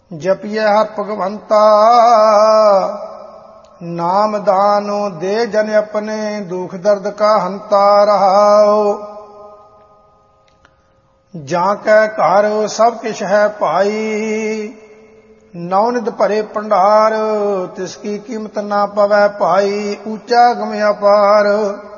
ਜਪਿਐ ਹਰਿ ਭਗਵੰਤਾ ਨਾਮ ਦਾਨੋ ਦੇ ਜਨ ਆਪਣੇ ਦੁਖ ਦਰਦ ਕਾ ਹੰਤਾ ਰਹਾਉ। ਜਾਂ ਕੈ ਘਰ ਸਭ ਕਿਛ ਹੈ ਭਾਈ ਨੌਨਿਧ ਭਰੇ ਭੰਡਾਰ ਤਿਸ ਕੀ ਕੀਮਤ ਨਾ ਪਵੈ ਭਾਈ ਉੱਚਾ ਗਮ ਅਪਾਰ।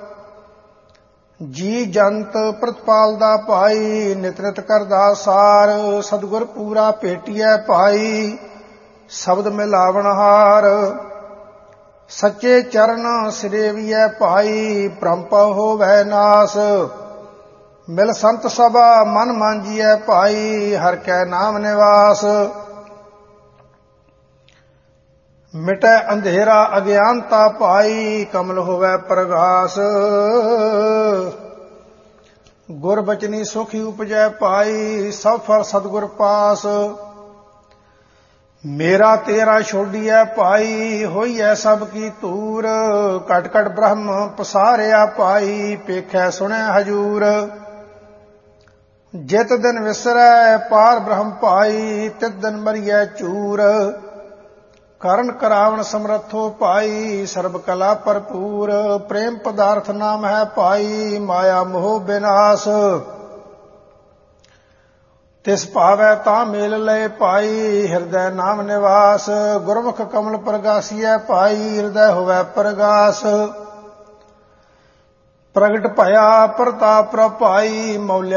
ਜੀ ਜੰਤ ਪ੍ਰਤਪਾਲ ਦਾ ਭਾਈ ਨਿਤ ਨਿਤ ਕਰਦਾ ਸਾਰ ਸਤਿਗੁਰ ਪੂਰਾ ਭੇਟੀਐ ਭਾਈ ਸ਼ਬਦ ਮਿਲਾਵਣਹਾਰ। ਸੱਚੇ ਚਰਨ ਸਿਰੇਵੀਐ ਭਾਈ ਭ੍ਰਮਪਉ ਹੋਵੈ ਨਾਸ ਮਿਲ ਸੰਤ ਸਭਾ ਮਨ ਮਾਂਜੀਐ ਭਾਈ ਹਰਿ ਕੈ ਨਾਮ ਨਿਵਾਸ। ਮਿਟੈ ਅੰਧੇਰਾ ਅਗਿਆਨਤਾ ਭਾਈ ਕਮਲ ਹੋਵੈ ਪ੍ਰਗਾਸ। ਗੁਰ ਬਚਨੀ ਸੁਖੀ ਉਪਜੈ ਭਾਈ ਸਭ ਫਲ ਸਤਿਗੁਰ ਪਾਸ। ਮੇਰਾ ਤੇਰਾ ਛੋਡੀਐ ਭਾਈ ਹੋਈਐ ਸਭ ਕੀ ਧੂਰ ਘਟ ਘਟ ਬ੍ਰਹਮ ਪਸਾਰਿਆ ਭਾਈ ਪੇਖੈ ਸੁਣੈ ਹਜੂਰ। ਜਿਤ ਦਿਨ ਵਿਸਰੈ ਪਾਰ ਬ੍ਰਹਮ ਭਾਈ ਤਿਤ ਦਿਨ ਮਰੀਐ ਚੂਰ। ਕਰਨ ਕਰਾਵਣ ਸਮਰੱਥੋ ਭਾਈ ਸਰਬ ਕਲਾ ਭਰਪੂਰ। ਪ੍ਰੇਮ ਪਦਾਰਥ ਨਾਮ ਹੈ ਭਾਈ ਮਾਇਆ ਮੋਹ ਬਿਨਾਸ਼। ਤਿਸ ਭਾਵੈ ਤਾਂ ਮੇਲ ਲਏ ਭਾਈ ਹਿਰਦੈ ਨਾਮ ਨਿਵਾਸ। ਗੁਰਮੁਖ ਕਮਲ ਪ੍ਰਗਾਸੀਐ ਭਾਈ ਹਿਰਦੈ ਹੋਵੈ ਪ੍ਰਗਾਸ। ਪ੍ਰਗਟ ਭਇਆ ਪ੍ਰਤਾਪ ਪ੍ਰਭ ਭਾਈ ਮੌਲਿਆ